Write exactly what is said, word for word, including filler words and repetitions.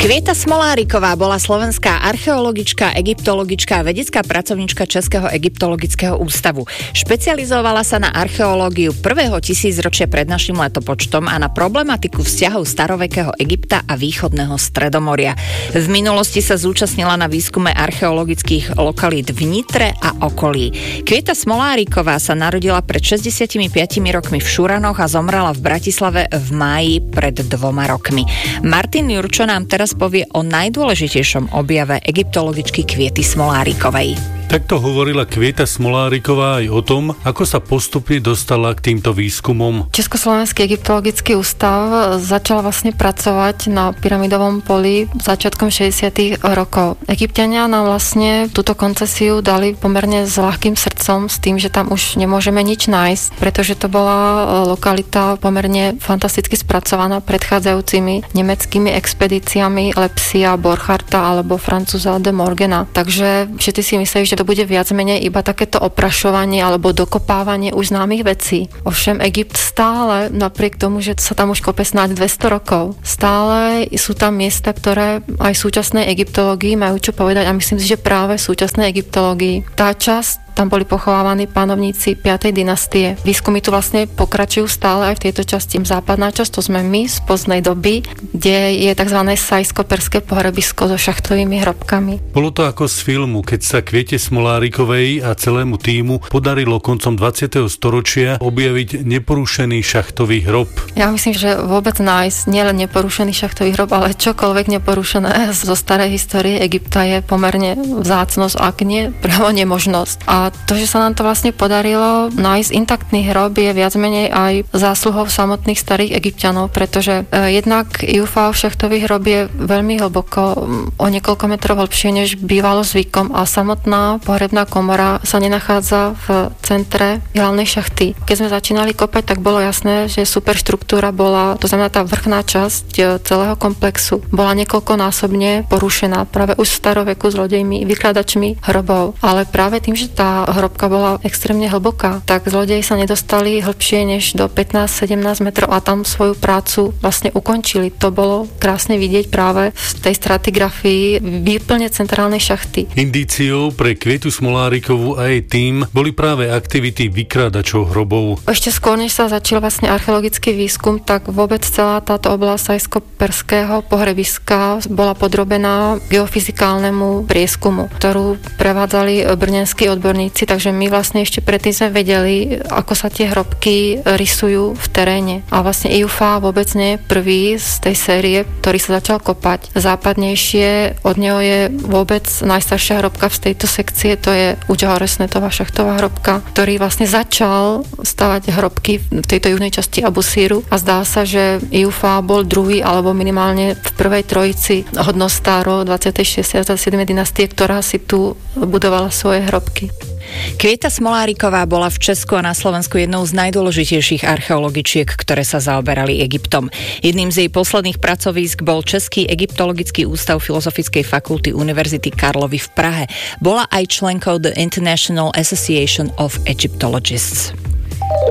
Kvieta Smoláriková bola slovenská archeologička, egyptologička a vedecká pracovníčka Českého egyptologického ústavu. Špecializovala sa na archeológiu prvého tisícročia pred našim letopočtom a na problematiku vzťahov starovekého Egypta a východného Stredomoria. V minulosti sa zúčastnila na výskume archeologických lokalít v Nitre a okolí. Kvieta Smoláriková sa narodila pred šesťdesiatpäť rokmi v Šuranoch a zomrela v Bratislave v máji pred dvoma rokmi. Martin Jurčo nám teraz povie o najdôležitejšom objave egyptologičky Kviety Smolárikovej. Takto hovorila Kvieta Smoláriková aj o tom, ako sa postupne dostala k týmto výskumom. Československý egyptologický ústav začal vlastne pracovať na pyramidovom poli začiatkom šesťdesiatych rokov. Egypťania nám vlastne túto koncesiu dali pomerne s ľahkým srdcom, s tým, že tam už nemôžeme nič nájsť, pretože to bola lokalita pomerne fantasticky spracovaná predchádzajúcimi nemeckými expedíciami Lepsia, Borcharta alebo Francúza de Morgana. Takže všetci si mysleli, že to bude viac menej iba takéto oprašovanie alebo dokopávanie už známych vecí. Ovšem Egypt stále, napriek tomu, že sa tam už kope snáď dvesto rokov, stále sú tam miesta, ktoré aj súčasnej egyptológii majú čo povedať a myslím si, že práve súčasnej egyptológii tá časť, tam boli pochovávaní panovníci piatej dynastie. Výskumy tu vlastne pokračujú stále aj v tejto časti. Západná časť, to sme my z pozdnej doby, kde je tzv. Sajsko-perské pohrebisko so šachtovými hrobkami. Bolo to ako z filmu, keď sa Kviete Smolárikovej a celému tímu podarilo koncom dvadsiateho storočia objaviť neporušený šachtový hrob. Ja myslím, že vôbec nájsť nielen neporušený šachtový hrob, ale čokoľvek neporušené zo starej histórie Egypta je pomerne vzácnosť, ak nie právo nemožnosť. A A to, že sa nám to vlastne podarilo nájsť intaktný hrob, je viac menej aj zásluhou samotných starých Egypťanov, pretože e, jednak Jufáov šachtový hrob je veľmi hlboko, o niekoľko metrov hlbšie, než bývalo zvykom a samotná pohrebná komora sa nenachádza v centre hlavnej šachty. Keď sme začínali kopať, tak bolo jasné, že superštruktúra bola, to znamená tá vrchná časť celého komplexu, bola niekoľkonásobne porušená práve už v staroveku s zlodejmi, vykladačmi hrobov. Ale práve tým, že tá hrobka bola extrémne hlboká, tak zlodeji sa nedostali hlbšie než do pätnásť sedemnásť metrov a tam svoju prácu vlastne ukončili. To bolo krásne vidieť práve v tej stratigrafii výplne centrálnej šachty. Indíciou pre Kvietu Smolárikovú a jej tým boli práve aktivity vykrádačov hrobov. Ešte skôr, než sa začal vlastne archeologický výskum, tak vôbec celá táto oblasť sajsko-perského pohrebiska bola podrobená geofyzikálnemu prieskumu, ktorú prevádzali brňanskí odborníci. Takže my vlastne ešte predtým sme vedeli, ako sa tie hrobky rysujú v teréne. A vlastne Jufá vôbec nie je prvý z tej série, ktorý sa začal kopať. Západnejšie od neho je vôbec najstaršia hrobka z tejto sekcie, to je Udžahoresnetová šachtová hrobka, ktorý vlastne začal stavať hrobky v tejto južnej časti Abusíru a zdá sa, že Jufá bol druhý alebo minimálne v prvej trojici hodnostárov dvadsiatej šiestej a dvadsiatej siedmej dynastie, ktorá si tu budovala svoje hrobky. Kvieta Smoláriková bola v Česku a na Slovensku jednou z najdôležitejších archeologičiek, ktoré sa zaoberali Egyptom. Jedným z jej posledných pracovísk bol Český egyptologický ústav Filozofickej fakulty Univerzity Karlovy v Prahe. Bola aj členkou The International Association of Egyptologists.